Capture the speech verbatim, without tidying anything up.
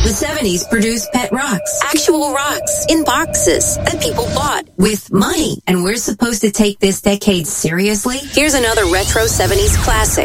The seventies produced pet rocks, actual rocks, in boxes that people bought with money. And we're supposed to take this decade seriously? Here's another retro seventies classic.